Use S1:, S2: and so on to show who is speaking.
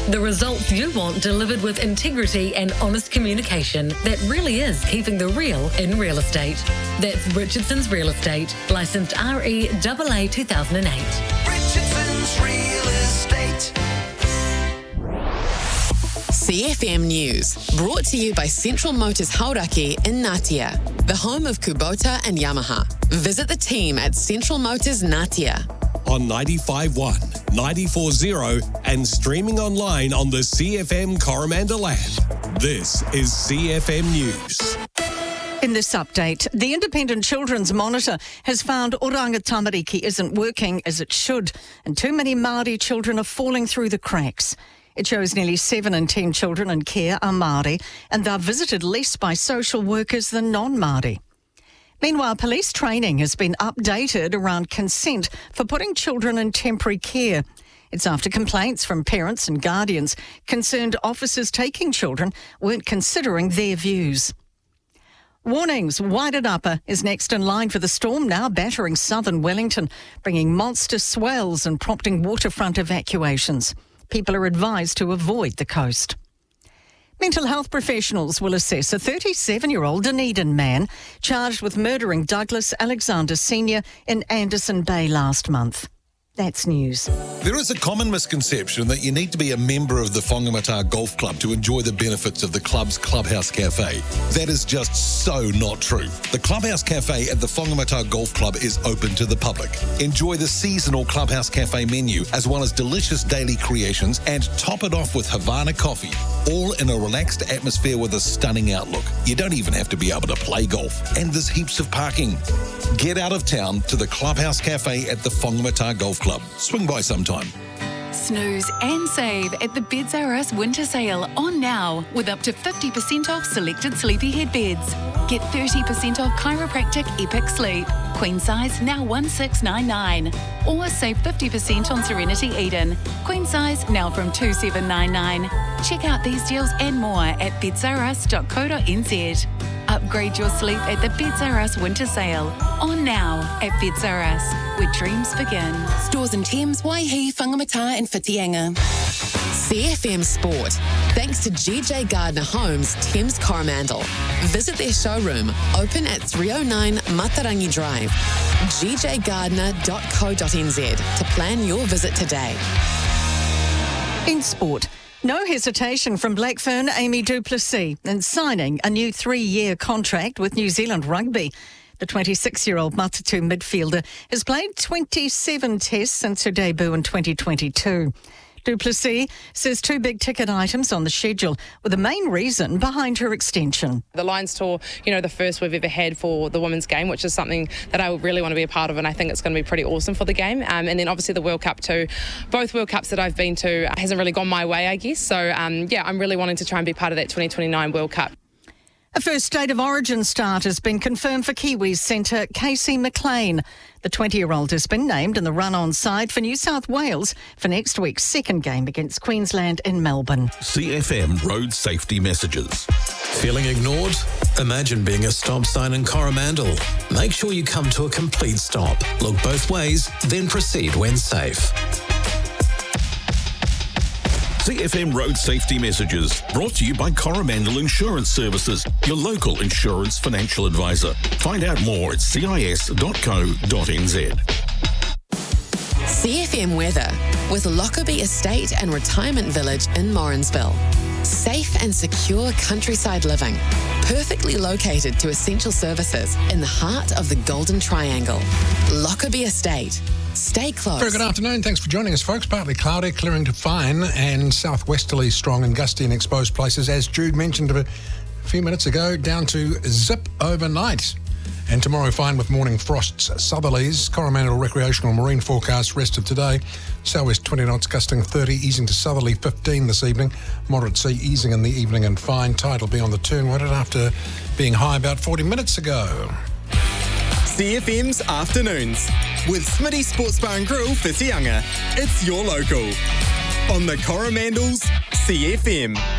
S1: The results you want delivered with integrity and honest communication that really is keeping the real in real estate. That's Richardson's Real Estate, licensed REAA 2008.
S2: Richardson's Real Estate.
S3: CFM News, brought to you by Central Motors Hauraki in Ngatea, the home of Kubota and Yamaha. Visit the team at Central Motors Ngatea.
S4: On 95.1, 94.0 and streaming online on the CFM Coromandel app. This is CFM News.
S5: In this update, the Independent Children's Monitor has found Oranga Tamariki isn't working as it should, and too many Māori children are falling through the cracks. It shows nearly 7 in 10 children in care are Māori, and they're visited less by social workers than non-Māori. Meanwhile, police training has been updated around consent for putting children in temporary care. It's after complaints from parents and guardians concerned officers taking children weren't considering their views. Warnings, Wairarapa is next in line for the storm, now battering southern Wellington, bringing monster swells and prompting waterfront evacuations. People are advised to avoid the coast. Mental health professionals will assess a 37-year-old Dunedin man charged with murdering Douglas Alexander Sr. in Anderson Bay last month. That's news.
S6: There is a common misconception that you need to be a member of the Whangamata Golf Club to enjoy the benefits of the club's Clubhouse Cafe. That is just so not true. The Clubhouse Cafe at the Whangamata Golf Club is open to the public. Enjoy the seasonal Clubhouse Cafe menu as well as delicious daily creations and top it off with Havana coffee, all in a relaxed atmosphere with a stunning outlook. You don't even have to be able to play golf, and there's heaps of parking. Get out of town to the Clubhouse Cafe at the Whangamata Golf Club. Swing by sometime.
S7: Snooze and save at the Beds R Us winter sale on now with up to 50% off selected sleepyhead beds. Get 30% off chiropractic Epic Sleep. Queen size now $1,699. Or save 50% on Serenity Eden. Queen size now from $2,799. Check out these deals and more at bedsrus.co.nz. Upgrade your sleep at the Beds R Us winter sale on now at Beds R Us, where dreams begin.
S3: Stores in Thames, Waihi, Whangamata and Whitianga. CFM Sport, thanks to GJ Gardner Homes, Thames Coromandel. Visit their showroom, open at 309 Matarangi Drive. gjgardner.co.nz to plan your visit today.
S5: In sport, no hesitation from Blackfern Amy du Plessis in signing a new 3-year contract with New Zealand Rugby. The 26-year-old Matatu midfielder has played 27 tests since her debut in 2022. Du Plessis says 2 big-ticket items on the schedule were the main reason behind her extension.
S8: The Lions Tour, the first we've ever had for the women's game, which is something that I really want to be a part of, and I think it's going to be pretty awesome for the game. And then obviously the World Cup too. Both World Cups that I've been to hasn't really gone my way, I guess. So, I'm really wanting to try and be part of that 2029 World Cup.
S5: A first State of Origin start has been confirmed for Kiwis centre Casey McLean. The 20-year-old has been named in the run-on side for New South Wales for next week's second game against Queensland in Melbourne.
S4: CFM Road Safety Messages.
S9: Feeling ignored? Imagine being a stop sign in Coromandel. Make sure you come to a complete stop. Look both ways, then proceed when safe.
S4: CFM Road Safety Messages, brought to you by Coromandel Insurance Services, your local insurance financial advisor. Find out more at cis.co.nz.
S3: CFM weather with Lockerbie Estate and Retirement Village in Morrinsville. Safe and secure countryside living, perfectly located to essential services in the heart of the Golden Triangle. Lockerbie Estate. Stay close.
S10: Very good afternoon. Thanks for joining us, folks. Partly cloudy, clearing to fine, and southwesterly strong and gusty in exposed places. As Jude mentioned a few minutes ago, down to zip overnight. And tomorrow, fine with morning frosts, southerlies, Coromandel recreational marine forecast rest of today. Southwest 20 knots, gusting 30, easing to southerly 15 this evening. Moderate sea easing in the evening and fine. Tide will be on the turn right after being high about 40 minutes ago.
S11: CFM's Afternoons with Smitty Sports Bar and Grill, Whitianga. It's your local on the Coromandel's CFM.